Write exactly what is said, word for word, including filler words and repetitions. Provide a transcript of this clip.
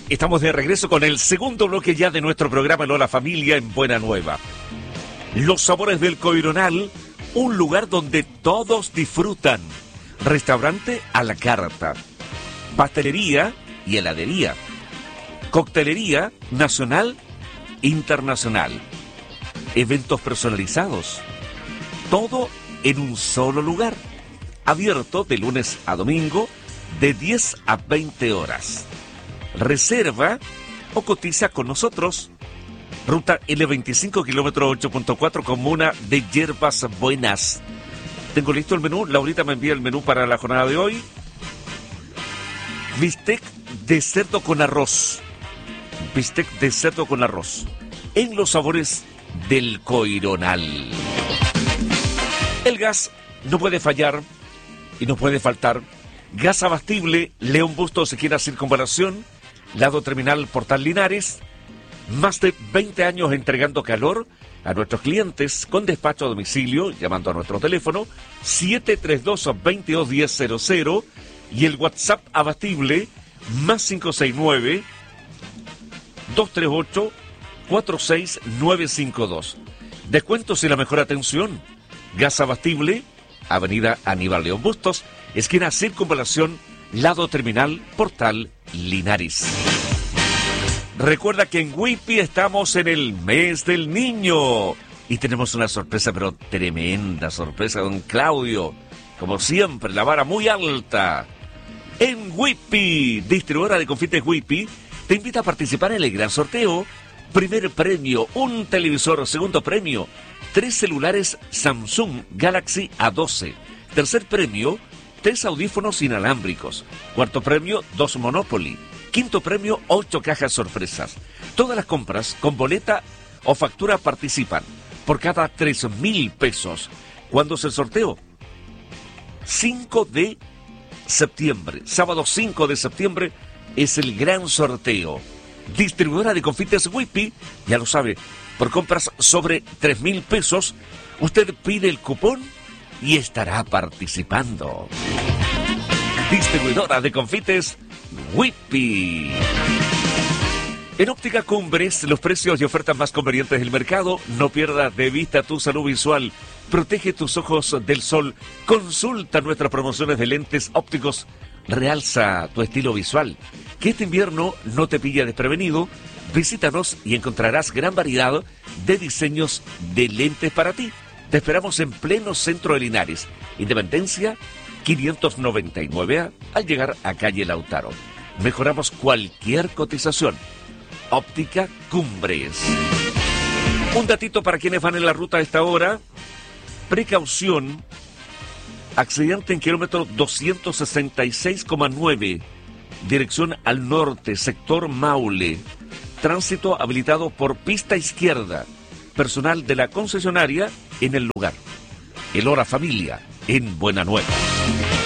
Estamos de regreso con el segundo bloque ya de nuestro programa Lola Familia en Buena Nueva. Los sabores del Coironal, un lugar donde todos disfrutan. Restaurante a la carta, pastelería y heladería, coctelería nacional, internacional, eventos personalizados, todo en un solo lugar, abierto de lunes a domingo de diez a veinte horas. Reserva o cotiza con nosotros. Ruta L veinticinco, kilómetro ocho punto cuatro, comuna de Hierbas Buenas. Tengo listo el menú. Laurita me envía el menú para la jornada de hoy. Bistec de cerdo con arroz. Bistec de cerdo con arroz. En los sabores del Coironal. El gas no puede fallar y no puede faltar. Gas abastible, León Bustos, esquina Circunvalación, lado terminal Portal Linares. Más de veinte años entregando calor a nuestros clientes con despacho a domicilio, llamando a nuestro teléfono siete tres dos, dos dos uno cero cero cero y el WhatsApp abastible más cinco seis nueve, dos tres ocho, cuatro seis nueve cinco dos. Descuentos y la mejor atención. Gas abastible, Avenida Aníbal León Bustos, esquina Circunvalación, lado terminal Portal Linares. Recuerda que en Whippy estamos en el mes del niño y tenemos una sorpresa, pero tremenda sorpresa, don Claudio. Como siempre, la vara muy alta. En Whippy, distribuidora de confites Whippy, te invita a participar en el gran sorteo. Primer premio, un televisor. Segundo premio, tres celulares Samsung Galaxy A doce. Tercer premio, tres audífonos inalámbricos. Cuarto premio, dos Monopoly. Quinto premio, ocho cajas sorpresas. Todas las compras con boleta o factura participan por cada tres mil pesos. ¿Cuándo es el sorteo? cinco de septiembre. Sábado cinco de septiembre es el gran sorteo. Distribuidora de confites Whippy, ya lo sabe, por compras sobre tres mil pesos, usted pide el cupón y estará participando. Distribuidora de confites Whippy. En Óptica Cumbres, los precios y ofertas más convenientes del mercado. No pierdas de vista tu salud visual. Protege tus ojos del sol. Consulta nuestras promociones de lentes ópticos. Realza tu estilo visual. Que este invierno no te pille desprevenido. Visítanos y encontrarás gran variedad de diseños de lentes para ti. Te esperamos en pleno centro de Linares. Independencia quinientos noventa y nueve A al llegar a calle Lautaro. Mejoramos cualquier cotización. Óptica Cumbres. Un datito para quienes van en la ruta a esta hora. Precaución. Accidente en kilómetro doscientos sesenta y seis coma nueve. Dirección al norte, sector Maule. Tránsito habilitado por pista izquierda. Personal de la concesionaria en el lugar. El Hora Familia en Buena Nueva.